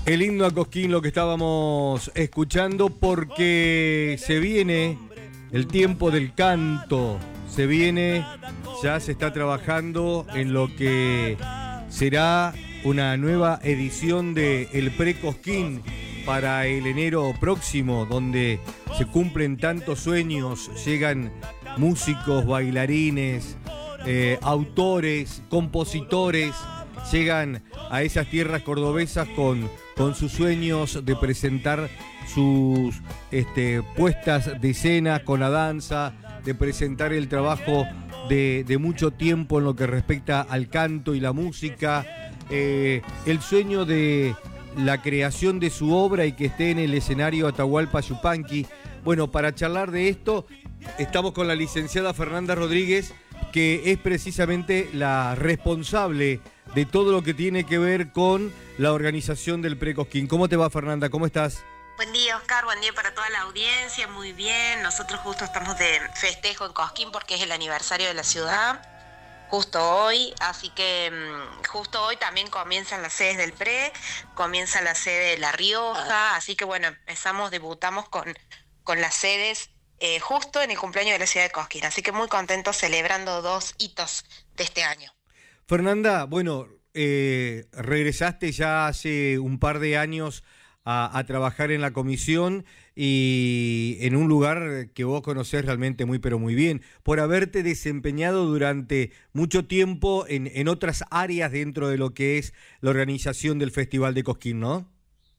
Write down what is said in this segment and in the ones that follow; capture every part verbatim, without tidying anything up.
El himno a Cosquín, lo que estábamos escuchando, porque se viene el tiempo del canto, se viene, ya se está trabajando en lo que será una nueva edición de El Pre-Cosquín para el enero próximo, donde se cumplen tantos sueños, llegan músicos, bailarines, eh, autores, compositores, llegan a esas tierras cordobesas con, con sus sueños de presentar sus este, puestas de escena con la danza, de presentar el trabajo de, de mucho tiempo en lo que respecta al canto y la música, eh, el sueño de la creación de su obra y que esté en el escenario Atahualpa Yupanqui. Bueno, para charlar de esto, estamos con la licenciada Fernanda Rodríguez, que es precisamente la responsable de todo lo que tiene que ver con la organización del Pre-Cosquín. ¿Cómo te va, Fernanda? ¿Cómo estás? Buen día, Oscar, buen día para toda la audiencia, muy bien. Nosotros justo estamos de festejo en Cosquín porque es el aniversario de la ciudad, justo hoy, así que justo hoy también comienzan las sedes del Pre, comienza la sede de La Rioja, así que bueno, empezamos, debutamos con, con las sedes eh, justo en el cumpleaños de la ciudad de Cosquín, así que muy contentos celebrando dos hitos de este año. Fernanda, bueno, eh, regresaste ya hace un par de años a, a trabajar en la comisión y en un lugar que vos conocés realmente muy pero muy bien, por haberte desempeñado durante mucho tiempo en, en otras áreas dentro de lo que es la organización del Festival de Cosquín, ¿no?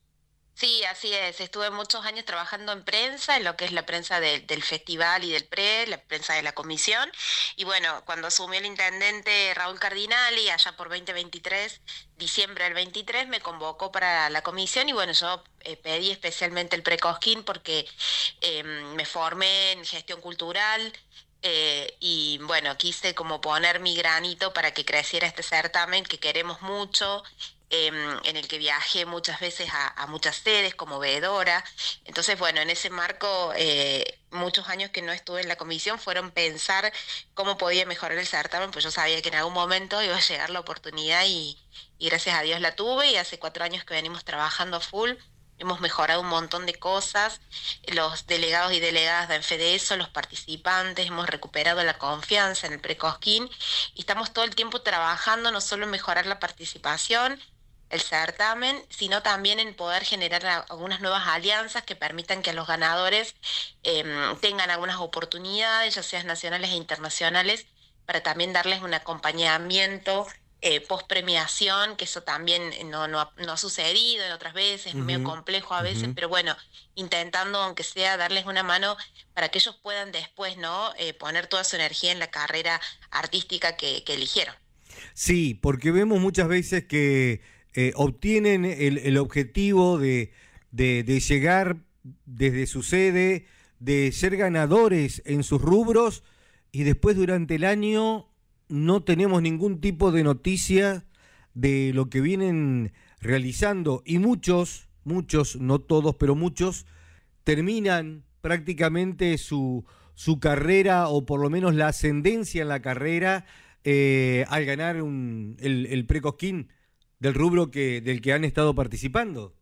Sí, así es. Estuve muchos años trabajando en prensa, en lo que es la prensa de, del festival y del Pre, la prensa de la comisión. Y bueno, cuando asumió el intendente Raúl Cardinali, allá por veinte veintitrés, diciembre del veintitrés, me convocó para la comisión y bueno, yo eh, pedí especialmente el Pre-Cosquín porque eh, me formé en gestión cultural. Eh, y bueno, quise como poner mi granito para que creciera este certamen que queremos mucho, eh, en el que viajé muchas veces a, a muchas sedes como veedora. Entonces, bueno, en ese marco, eh, muchos años que no estuve en la comisión fueron pensar cómo podía mejorar el certamen, pues yo sabía que en algún momento iba a llegar la oportunidad y, y gracias a Dios la tuve, y hace cuatro años que venimos trabajando a full. Hemos mejorado un montón de cosas, los delegados y delegadas dan fe de eso, los participantes, hemos recuperado la confianza en el Pre-Cosquín y estamos todo el tiempo trabajando no solo en mejorar la participación, el certamen, sino también en poder generar algunas nuevas alianzas que permitan que a los ganadores eh, tengan algunas oportunidades, ya sean nacionales e internacionales, para también darles un acompañamiento Eh, post-premiación, que eso también no, no, ha, no ha sucedido en otras veces, uh-huh. Es medio complejo a veces, uh-huh. Pero bueno, intentando, aunque sea, darles una mano para que ellos puedan después, ¿no? Eh, poner toda su energía en la carrera artística que, que eligieron. Sí, porque vemos muchas veces que eh, obtienen el, el objetivo de, de, de llegar desde su sede, de ser ganadores en sus rubros, y después durante el año no tenemos ningún tipo de noticia de lo que vienen realizando, y muchos, muchos, no todos, pero muchos, terminan prácticamente su, su carrera, o por lo menos la ascendencia en la carrera, eh, al ganar un, el, el Pre-Cosquín del rubro que, del que han estado participando.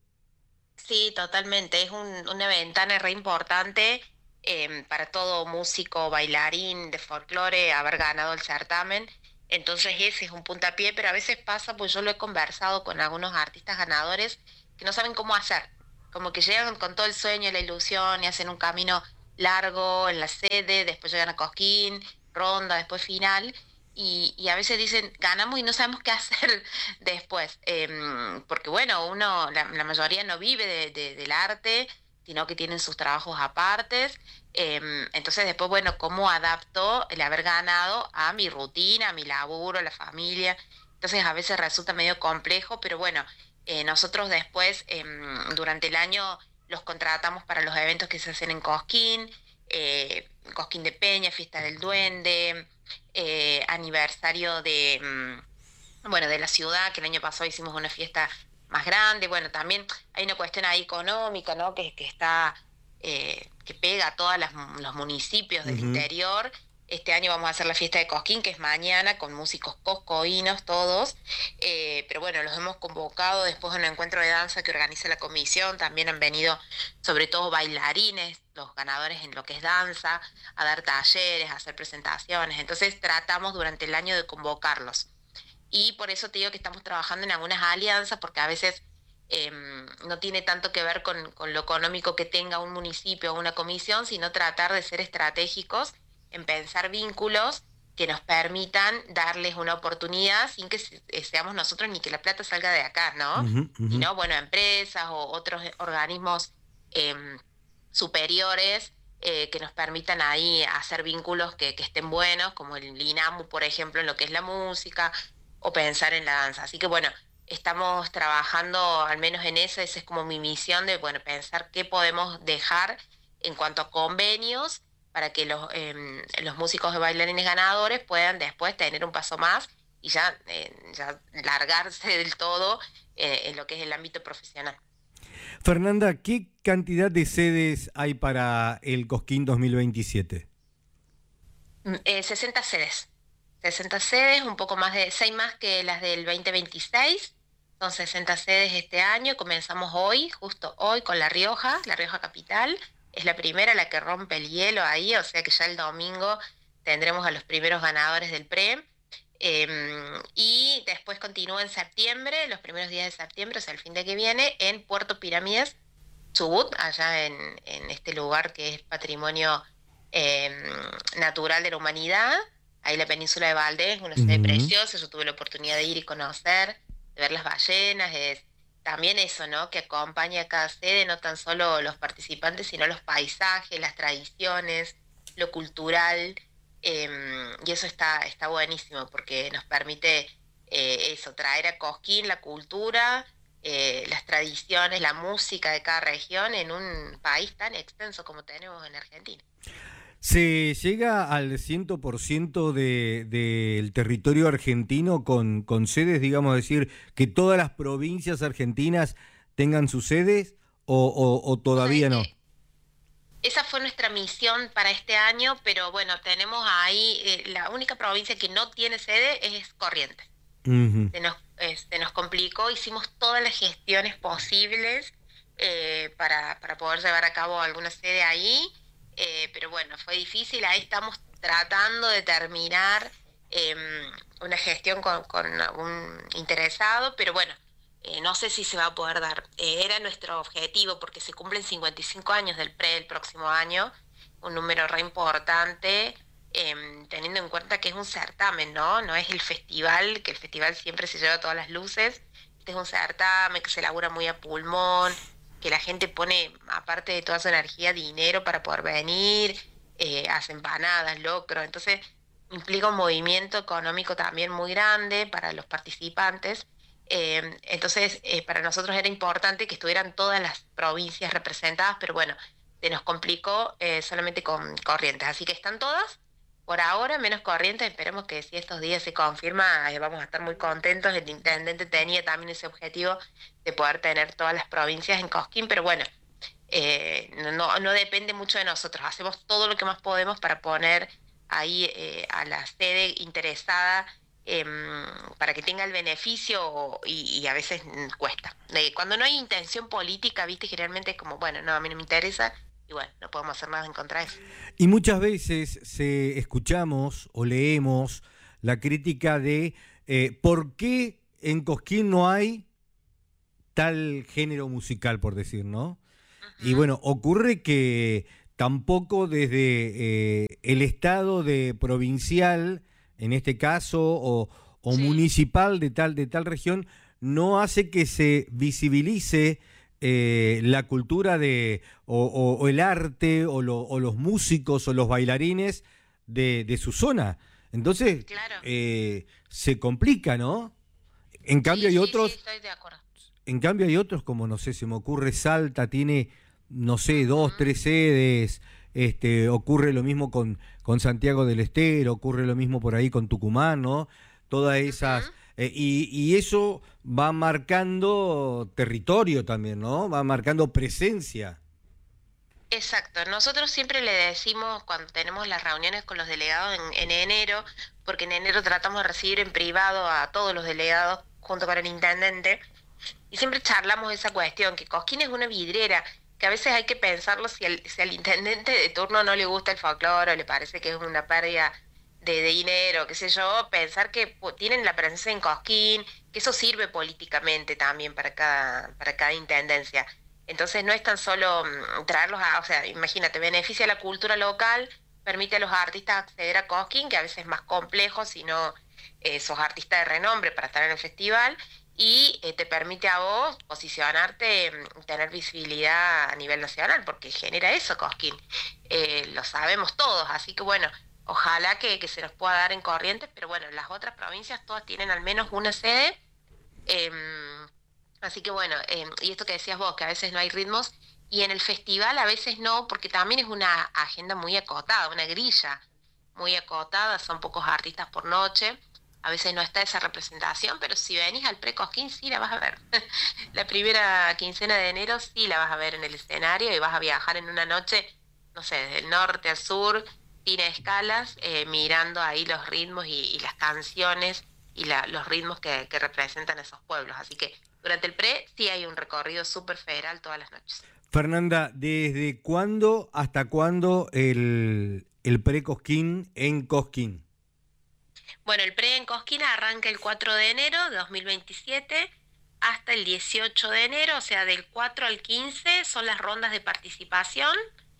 Sí, totalmente, es un, una ventana re importante. Eh, para todo músico, bailarín de folclore, haber ganado el certamen. Entonces ese es un puntapié, pero a veces pasa, pues yo lo he conversado con algunos artistas ganadores que no saben cómo hacer, como que llegan con todo el sueño y la ilusión y hacen un camino largo en la sede, después llegan a Cosquín, ronda, después final, y, y a veces dicen, ganamos y no sabemos qué hacer después, eh, porque bueno, uno, la, la mayoría no vive de, de, del arte, sino que tienen sus trabajos apartes. Eh, entonces después, bueno, ¿cómo adapto el haber ganado a mi rutina, a mi laburo, a la familia? Entonces a veces resulta medio complejo, pero bueno, eh, nosotros después, eh, durante el año, los contratamos para los eventos que se hacen en Cosquín, eh, Cosquín de Peña, Fiesta del Duende, eh, aniversario de, bueno, de la ciudad, que el año pasado hicimos una fiesta más grande. Bueno, también hay una cuestión ahí económica, ¿no? Que, que está, eh, que pega a todos los municipios del uh-huh. interior, Este año vamos a hacer la fiesta de Cosquín, que es mañana, con músicos coscoínos todos, eh, pero bueno, los hemos convocado después de un encuentro de danza que organiza la comisión, también han venido sobre todo bailarines, los ganadores en lo que es danza, a dar talleres, a hacer presentaciones, entonces tratamos durante el año de convocarlos. Y por eso te digo que estamos trabajando en algunas alianzas, porque a veces eh, no tiene tanto que ver con, con lo económico que tenga un municipio o una comisión, sino tratar de ser estratégicos en pensar vínculos que nos permitan darles una oportunidad sin que se, seamos nosotros ni que la plata salga de acá, ¿no? Uh-huh, uh-huh. Sino, bueno, empresas o otros organismos eh, superiores eh, que nos permitan ahí hacer vínculos que, que estén buenos, como el INAMU, por ejemplo, en lo que es la música, o pensar en la danza. Así que bueno, estamos trabajando al menos en eso, esa es como mi misión de, bueno, pensar qué podemos dejar en cuanto a convenios para que los, eh, los músicos de bailarines ganadores puedan después tener un paso más y ya, eh, ya largarse del todo eh, en lo que es el ámbito profesional. Fernanda, ¿qué cantidad de sedes hay para el Cosquín dos mil veintisiete? Eh, sesenta sedes. sesenta sedes, un poco más de seis más que las del veinte veintiséis. Son sesenta sedes este año. Comenzamos hoy, justo hoy, con La Rioja, La Rioja Capital. Es la primera la que rompe el hielo ahí, o sea que ya el domingo tendremos a los primeros ganadores del P R E. Eh, y después continúa en septiembre, los primeros días de septiembre, o sea, el fin de que viene, en Puerto Pirámides, Chubut, allá en, en este lugar que es patrimonio eh, natural de la humanidad. Ahí la península de Valdés, una sede uh-huh. preciosa, yo tuve la oportunidad de ir y conocer, de ver las ballenas, es también eso, ¿no? Que acompaña a cada sede, no tan solo los participantes, sino los paisajes, las tradiciones, lo cultural, eh, y eso está, está buenísimo, porque nos permite eh, eso, traer a Cosquín la cultura, eh, las tradiciones, la música de cada región en un país tan extenso como tenemos en Argentina. ¿Se llega al cien por ciento de, del territorio argentino con, con sedes, digamos, decir, que todas las provincias argentinas tengan sus sedes o, o, o todavía no? Esa fue nuestra misión para este año, pero bueno, tenemos ahí, eh, la única provincia que no tiene sede es Corrientes. Uh-huh. Se nos, eh, se nos complicó, hicimos todas las gestiones posibles eh, para, para poder llevar a cabo alguna sede ahí. Eh, pero bueno, fue difícil, ahí estamos tratando de terminar eh, una gestión con, con algún interesado, pero bueno, eh, no sé si se va a poder dar. Eh, era nuestro objetivo porque se cumplen cincuenta y cinco años del P R E el próximo año, un número re importante, eh, teniendo en cuenta que es un certamen, ¿no? No es el festival, que el festival siempre se lleva todas las luces, este es un certamen que se elabora muy a pulmón, que la gente pone, aparte de toda su energía, dinero para poder venir, eh, hace empanadas, locro, entonces implica un movimiento económico también muy grande para los participantes, eh, entonces eh, para nosotros era importante que estuvieran todas las provincias representadas, pero bueno, se nos complicó eh, solamente con Corrientes, así que están todas, por ahora menos Corrientes, esperemos que si estos días se confirma, eh, vamos a estar muy contentos, el intendente tenía también ese objetivo de poder tener todas las provincias en Cosquín, pero bueno, eh, no, no depende mucho de nosotros, hacemos todo lo que más podemos para poner ahí eh, a la sede interesada eh, para que tenga el beneficio y, y a veces cuesta. Eh, cuando no hay intención política, viste, generalmente es como, bueno, no, a mí no me interesa, y bueno, no podemos hacer nada en contra de eso. Y muchas veces se escuchamos o leemos la crítica de eh, ¿por qué en Cosquín no hay tal género musical, por decir, ¿no? Uh-huh. Y bueno, ocurre que tampoco desde eh, el estado de provincial, en este caso, o, o sí. municipal de tal, de tal región, no hace que se visibilice Eh, la cultura de o, o, o el arte o, lo, o los músicos o los bailarines de, de su zona. Entonces claro. eh, se complica, ¿no? En cambio sí, hay sí, otros sí, estoy de acuerdo. En cambio hay otros como, no sé, se me ocurre Salta, tiene, no sé, dos, uh-huh. tres sedes. Este, ocurre lo mismo con, con Santiago del Estero, ocurre lo mismo por ahí con Tucumán, ¿no? Todas esas... Uh-huh. Eh, y, y eso va marcando territorio también, ¿no? Va marcando presencia. Exacto, nosotros siempre le decimos cuando tenemos las reuniones con los delegados en, en enero, porque en enero tratamos de recibir en privado a todos los delegados junto con el intendente, y siempre charlamos esa cuestión, que Cosquín es una vidriera, que a veces hay que pensarlo si, el, si al intendente de turno no le gusta el folclore o le parece que es una pérdida de, de dinero, qué sé yo, pensar que pu- tienen la presencia en Cosquín, que eso sirve políticamente también para cada, para cada intendencia. Entonces no es tan solo mm, traerlos a, o sea, imagínate, beneficia a la cultura local, permite a los artistas acceder a Cosquín, que a veces es más complejo, si no eh, sos artista de renombre para estar en el festival, y eh, te permite a vos posicionarte, mm, tener visibilidad a nivel nacional, porque genera eso Cosquín. Eh, lo sabemos todos, así que bueno, ojalá que, que se nos pueda dar en Corrientes, pero bueno, las otras provincias todas tienen al menos una sede. em, Así que bueno, em, y esto que decías vos, que a veces no hay ritmos, y en el festival a veces no, porque también es una agenda muy acotada, una grilla muy acotada, son pocos artistas por noche, a veces no está esa representación, pero si venís al Pre-Cosquín sí la vas a ver. La primera quincena de enero sí la vas a ver en el escenario y vas a viajar en una noche, no sé, desde el norte al sur, sin escalas, eh, mirando ahí los ritmos y, y las canciones y la- los ritmos que, que representan esos pueblos. Así que durante el pre sí hay un recorrido súper federal todas las noches. Fernanda, ¿desde cuándo hasta cuándo el, el pre-Cosquín en Cosquín? Bueno, el pre en Cosquín arranca el cuatro de enero de dos mil veintisiete hasta el dieciocho de enero, o sea, del cuatro al quince son las rondas de participación.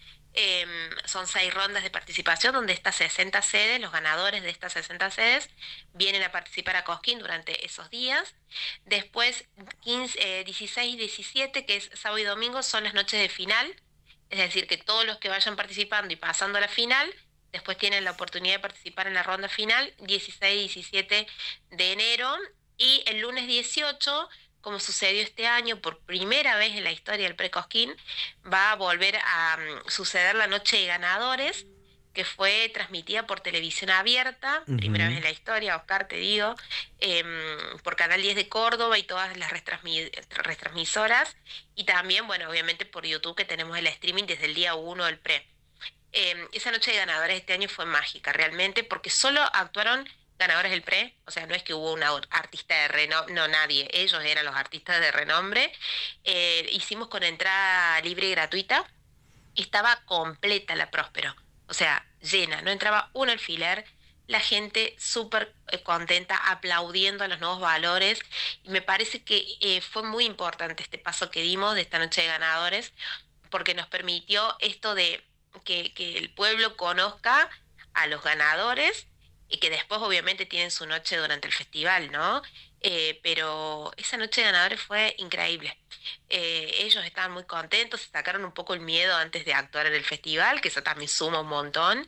Eh, Son seis rondas de participación donde estas sesenta sedes, los ganadores de estas sesenta sedes, vienen a participar a Cosquín durante esos días. Después, quince, eh, dieciséis y diecisiete, que es sábado y domingo, son las noches de final. Es decir, que todos los que vayan participando y pasando a la final, después tienen la oportunidad de participar en la ronda final, dieciséis y diecisiete de enero. Y el lunes dieciocho, como sucedió este año por primera vez en la historia del Pre-Cosquín, va a volver a um, suceder la Noche de Ganadores, que fue transmitida por televisión abierta, primera vez Ujú. en la historia, Oscar, te digo, eh, por Canal diez de Córdoba y todas las retransmi retransmisoras, y también, bueno, obviamente por YouTube, que tenemos el streaming desde el día uno del pre. Eh, esa noche de ganadores este año fue mágica, realmente, porque solo actuaron ganadores del pre, o sea, no es que hubo una artista de renombre, no, nadie, ellos eran los artistas de renombre. Eh, hicimos con entrada libre y gratuita, estaba completa la Próspero, o sea, llena, no entraba un alfiler, la gente súper eh, contenta, aplaudiendo a los nuevos valores, y me parece que eh, fue muy importante este paso que dimos de esta noche de ganadores, porque nos permitió esto de que, que el pueblo conozca a los ganadores y que después obviamente tienen su noche durante el festival, ¿no? Eh, pero esa noche de ganadores fue increíble. Eh, ellos estaban muy contentos, se sacaron un poco el miedo antes de actuar en el festival, que eso también suma un montón.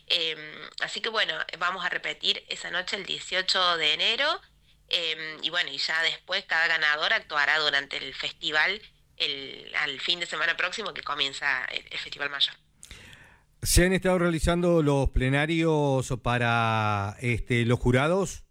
Eh, así que bueno, vamos a repetir esa noche el dieciocho de enero. Eh, y bueno, y ya después cada ganador actuará durante el festival el, al fin de semana próximo que comienza el, el Festival Mayor. ¿Se han estado realizando los plenarios para este, los jurados?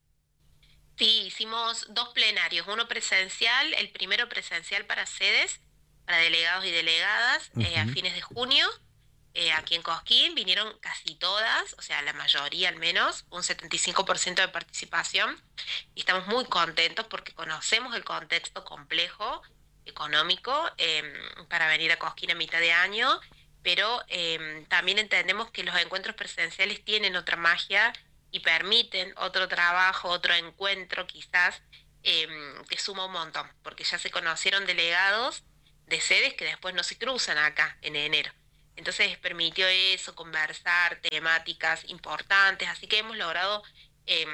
Sí, hicimos dos plenarios, uno presencial, el primero presencial para sedes, para delegados y delegadas, eh, a Ujú. fines de junio, eh, aquí en Cosquín, vinieron casi todas, o sea, la mayoría al menos, un setenta y cinco por ciento de participación, y estamos muy contentos porque conocemos el contexto complejo económico eh, para venir a Cosquín a mitad de año, pero eh, también entendemos que los encuentros presenciales tienen otra magia y permiten otro trabajo, otro encuentro quizás, eh, que suma un montón, porque ya se conocieron delegados de sedes que después no se cruzan acá en enero. Entonces permitió eso, conversar temáticas importantes, así que hemos logrado eh,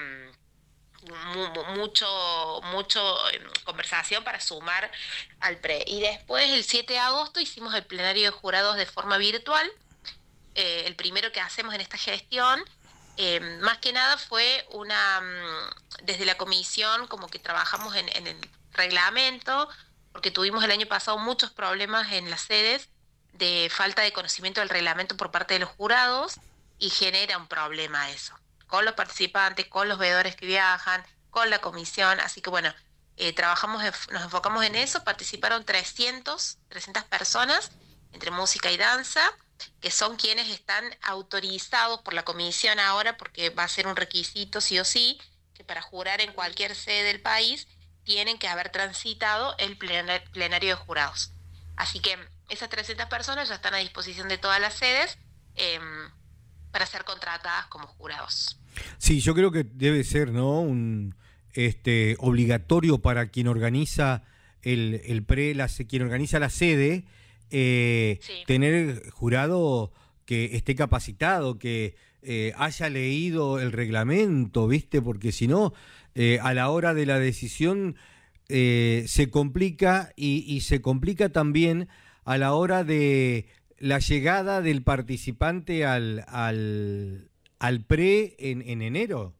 mu- mucho, mucho eh, conversación para sumar al pre. Y después, el siete de agosto, hicimos el plenario de jurados de forma virtual, eh, el primero que hacemos en esta gestión. Eh, más que nada fue una, mm, desde la comisión, como que trabajamos en, en el reglamento, porque tuvimos el año pasado muchos problemas en las sedes de falta de conocimiento del reglamento por parte de los jurados, y genera un problema eso, con los participantes, con los veedores que viajan, con la comisión. Así que bueno, eh, trabajamos, nos enfocamos en eso, participaron trescientas personas, entre música y danza, que son quienes están autorizados por la comisión ahora, porque va a ser un requisito sí o sí, que para jurar en cualquier sede del país tienen que haber transitado el plenario de jurados. Así que esas trescientas personas ya están a disposición de todas las sedes eh, para ser contratadas como jurados. Sí, yo creo que debe ser, ¿no? Un este obligatorio para quien organiza el, el pre, la, quien organiza la sede, eh, sí. tener jurado que esté capacitado, que eh, haya leído el reglamento, ¿viste? Porque si no, eh, a la hora de la decisión eh, se complica y, y se complica también a la hora de la llegada del participante al, al, al pre en, en enero.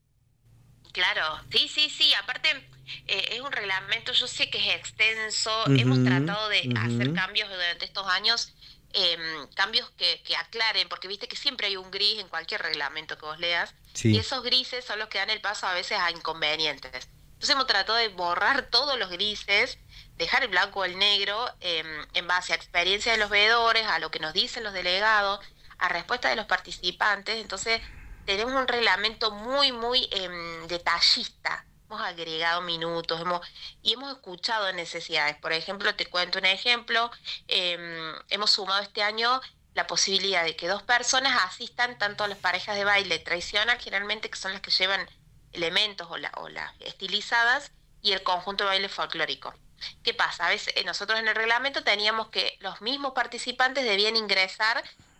Claro, sí, sí, sí, aparte eh, es un reglamento, yo sé que es extenso, uh-huh, hemos tratado de uh-huh. hacer cambios durante estos años, eh, cambios que, que aclaren, porque viste que siempre hay un gris en cualquier reglamento que vos leas, sí. y esos grises son los que dan el paso a veces a inconvenientes. Entonces hemos tratado de borrar todos los grises, dejar el blanco o el negro eh, en base a experiencia de los veedores, a lo que nos dicen los delegados, a respuesta de los participantes. Entonces tenemos un reglamento muy, muy eh, detallista. Hemos agregado minutos hemos y hemos escuchado necesidades. Por ejemplo, te cuento un ejemplo. Eh, hemos sumado este año la posibilidad de que dos personas asistan tanto a las parejas de baile tradicional, generalmente que son las que llevan elementos o, la, o las estilizadas, y el conjunto de baile folclórico. ¿Qué pasa? A veces nosotros en el reglamento teníamos que los mismos participantes debían ingresar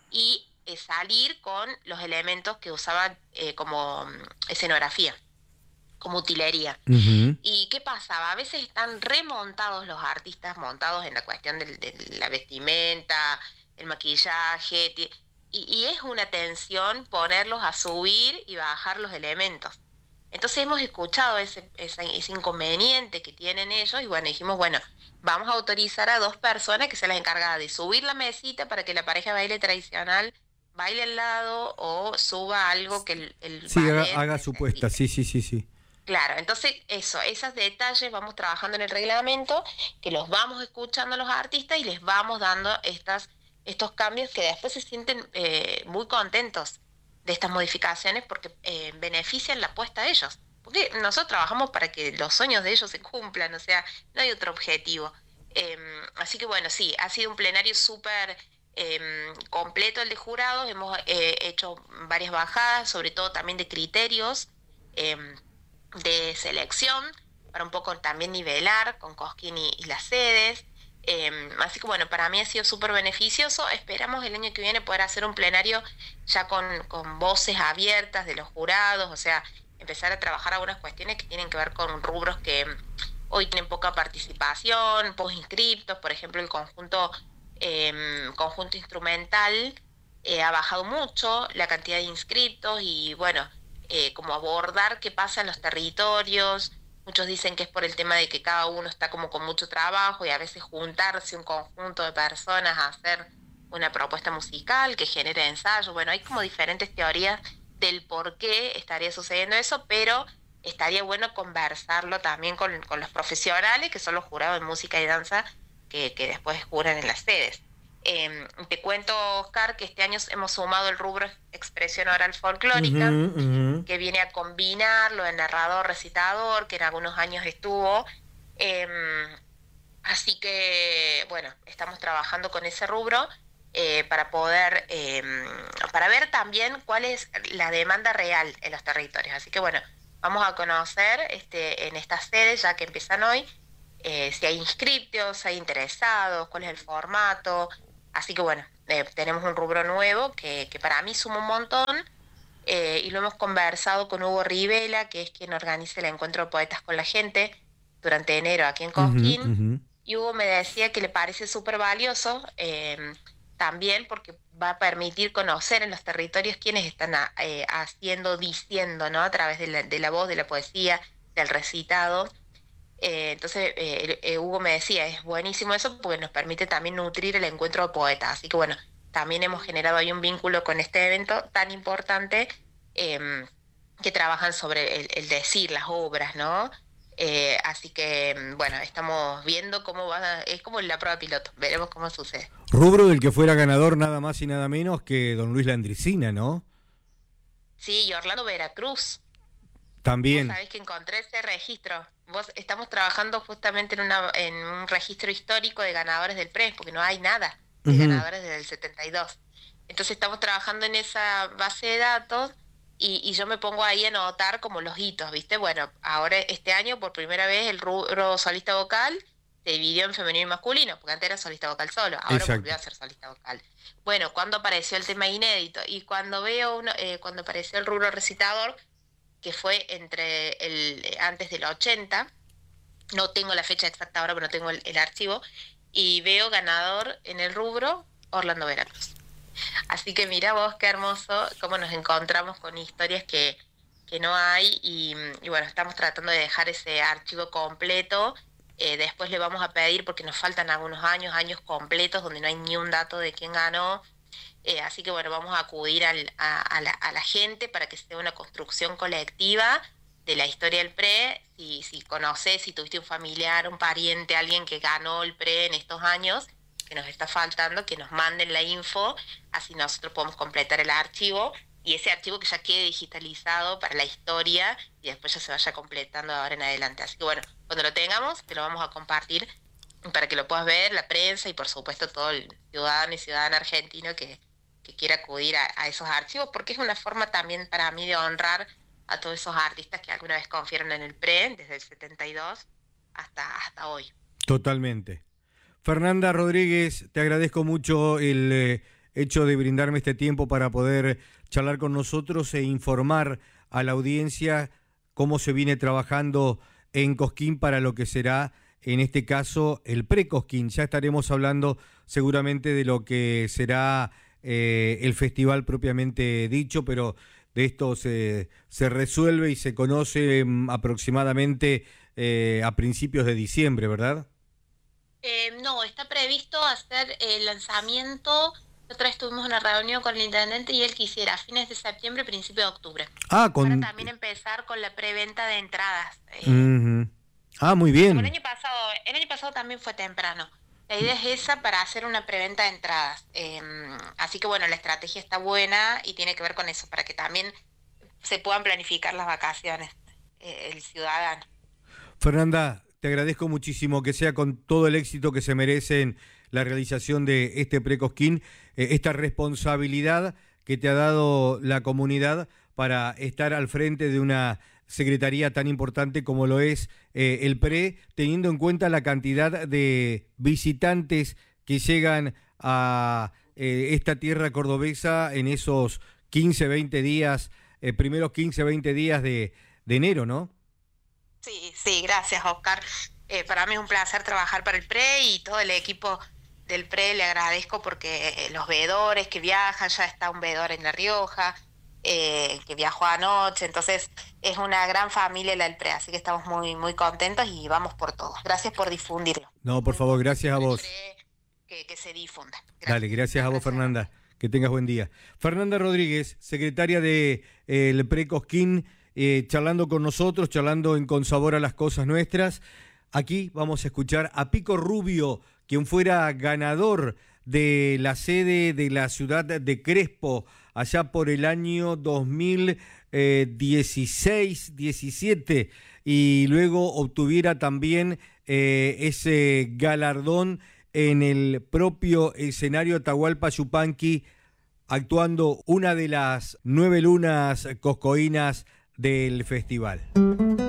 y eh, salir con los elementos que usaban eh, como um, escenografía, como utilería. Uh-huh. ¿Y qué pasaba? A veces están remontados los artistas, montados en la cuestión de, de la vestimenta, el maquillaje, y, y es una tensión ponerlos a subir y bajar los elementos. Entonces hemos escuchado ese, ese, ese inconveniente que tienen ellos y bueno, dijimos, bueno, vamos a autorizar a dos personas que se las encargan de subir la mesita para que la pareja de baile tradicional baile al lado o suba algo que el, el sí, haga, haga su puesta, sí, sí, sí, sí. Claro, entonces eso, esos detalles vamos trabajando en el reglamento, que los vamos escuchando a los artistas y les vamos dando estas, estos cambios que después se sienten eh, muy contentos de estas modificaciones porque eh, benefician la apuesta de ellos. Porque nosotros trabajamos para que los sueños de ellos se cumplan, o sea, no hay otro objetivo. Eh, así que bueno, sí, ha sido un plenario súper eh, completo el de jurados, hemos eh, hecho varias bajadas, sobre todo también de criterios eh, de selección, para un poco también nivelar con Cosquín y, y las sedes. Eh, así que bueno, para mí ha sido súper beneficioso. Esperamos el año que viene poder hacer un plenario ya con, con voces abiertas de los jurados, o sea, empezar a trabajar algunas cuestiones que tienen que ver con rubros que hoy tienen poca participación, pocos inscriptos. Por ejemplo, el conjunto eh, conjunto instrumental eh, ha bajado mucho la cantidad de inscriptos y bueno, eh, como abordar qué pasa en los territorios. Muchos dicen que es por el tema de que cada uno está como con mucho trabajo y a veces juntarse un conjunto de personas a hacer una propuesta musical que genere ensayos. Bueno, hay como diferentes teorías del por qué estaría sucediendo eso, pero estaría bueno conversarlo también con, con los profesionales, que son los jurados de música y danza, que, que después juran en las sedes. Eh, te cuento, Oscar, que este año hemos sumado el rubro expresión oral folclórica, uh-huh, uh-huh. que viene a combinar lo de narrador, recitador, que en algunos años estuvo. Eh, así que, bueno, estamos trabajando con ese rubro eh, para poder, eh, para ver también cuál es la demanda real en los territorios. Así que, bueno, vamos a conocer este, en estas sedes, ya que empiezan hoy, eh, si hay inscriptos, si hay interesados, cuál es el formato. Así que bueno, eh, tenemos un rubro nuevo que, que para mí suma un montón eh, y lo hemos conversado con Hugo Rivela, que es quien organiza el encuentro de poetas con la gente durante enero aquí en Cosquín. Uh-huh, uh-huh. Y Hugo me decía que le parece súper valioso eh, también porque va a permitir conocer en los territorios quiénes están a, eh, haciendo, diciendo, ¿no? A través de la, de la voz, de la poesía, del recitado. Eh, entonces eh, eh, Hugo me decía, es buenísimo eso porque nos permite también nutrir el encuentro de poetas, así que bueno, también hemos generado ahí un vínculo con este evento tan importante eh, que trabajan sobre el, el decir las obras, ¿no? Eh, así que, bueno, estamos viendo cómo va, es como la prueba piloto, veremos cómo sucede. Rubro del que fuera ganador nada más y nada menos que don Luis Landricina, ¿no? Sí, y Orlando Veracruz. Vos También. sabés que encontré ese registro. Vos estamos trabajando justamente en, una, en un registro histórico de ganadores del P R E, porque no hay nada de Ujú. ganadores desde el setenta y dos. Entonces estamos trabajando en esa base de datos y, y yo me pongo ahí a anotar como los hitos, ¿viste? Bueno, ahora este año por primera vez el rubro solista vocal se dividió en femenino y masculino, porque antes era solista vocal solo, ahora volvió Exacto. a ser solista vocal. Bueno, cuando apareció el tema inédito y cuando veo uno, eh, cuando apareció el rubro recitador, que fue entre el antes del ochenta, no tengo la fecha exacta ahora, pero no tengo el, el archivo, y veo ganador en el rubro Orlando Veracruz. Así que mira vos qué hermoso cómo nos encontramos con historias que, que no hay y, y bueno, estamos tratando de dejar ese archivo completo. Eh, después le vamos a pedir, porque nos faltan algunos años, años completos donde no hay ni un dato de quién ganó. Eh, así que bueno, vamos a acudir al, a, a, la, a la gente para que sea una construcción colectiva de la historia del P R E. Si, si conoces, si tuviste un familiar, un pariente, alguien que ganó el P R E en estos años, que nos está faltando, que nos manden la info, así nosotros podemos completar el archivo y ese archivo que ya quede digitalizado para la historia y después ya se vaya completando ahora en adelante. Así que bueno, cuando lo tengamos, te lo vamos a compartir para que lo puedas ver, la prensa y por supuesto todo el ciudadano y ciudadana argentino que, que quiera acudir a, a esos archivos, porque es una forma también para mí de honrar a todos esos artistas que alguna vez confiaron en el P R E, desde el setenta y dos hasta, hasta hoy. Totalmente. Fernanda Rodríguez, te agradezco mucho el eh, hecho de brindarme este tiempo para poder charlar con nosotros e informar a la audiencia cómo se viene trabajando en Cosquín para lo que será, en este caso, el pre-Cosquín. Ya estaremos hablando seguramente de lo que será eh, el festival propiamente dicho, pero de esto se, se resuelve y se conoce mm, aproximadamente eh, a principios de diciembre, ¿verdad? Eh, no, está previsto hacer el lanzamiento. Otra vez tuvimos una reunión con el intendente y él quisiera a fines de septiembre, principio de octubre, Ah, para con... también empezar con la preventa de entradas. Eh, Ujú. Ah, muy como el bien. año pasado, el año pasado también fue temprano. La idea es esa para hacer una preventa de entradas. Eh, así que bueno, la estrategia está buena y tiene que ver con eso, para que también se puedan planificar las vacaciones, eh, el ciudadano. Fernanda, te agradezco muchísimo que sea con todo el éxito que se merecen la realización de este Precosquín, eh, esta responsabilidad que te ha dado la comunidad para estar al frente de una secretaría tan importante como lo es eh, el P R E, teniendo en cuenta la cantidad de visitantes que llegan a eh, esta tierra cordobesa en esos quince, veinte días, eh, primeros quince, veinte días de, de enero, ¿no? Sí, sí, gracias, Oscar. Eh, para mí es un placer trabajar para el P R E y todo el equipo del P R E le agradezco porque eh, los veedores que viajan, ya está un veedor en La Rioja, eh, que viajó anoche, entonces es una gran familia la del P R E, así que estamos muy, muy contentos y vamos por todo. Gracias por difundirlo. No, por Muy favor, importante gracias a para el vos. P R E que, que se difunda. Dale, Gracias. gracias a vos, Abrazo enorme. Fernanda. Que tengas buen día. Fernanda Rodríguez, secretaria de eh, el Precosquín, eh, charlando con nosotros, charlando en Con Sabor a las Cosas Nuestras. Aquí vamos a escuchar a Pico Rubio, quien fuera ganador de la sede de la ciudad de Crespo, allá por el año dos mil dieciséis diecisiete, y luego obtuviera también eh, ese galardón en el propio escenario Atahualpa Yupanqui, actuando una de las nueve lunas coscoínas del festival.